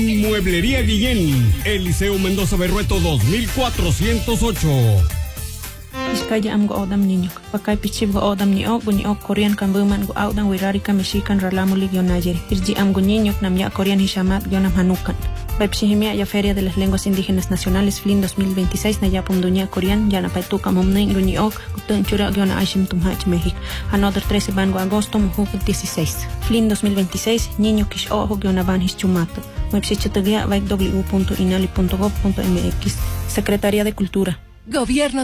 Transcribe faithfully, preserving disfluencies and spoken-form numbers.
Mueblería Guillén, Eliseo Mendoza Berrueto dos mil cuatrocientos ocho. Iskaya am go odam niño. Pakai pichib go odam ni ok buni ok Korean kan buman go audan wirari kan mishikan ralamuli gionajeri. Irji am go niño nam ya Korean hishamat gionam hanukan. Baipshihimia ya Feria de las Lenguas Indígenas Nacionales F L I N dos mil veintiséis na ya pumduña Korean ya na paituka momne nguni ok kutun chura giona Aishim Tumhach México. Another trece bango agosto mujuk dieciséis. F L I N dos mil veintiséis niño kish ojo giona ban hischumato. Website w punto inali punto gov punto m x. Secretaría de Cultura. Gobierno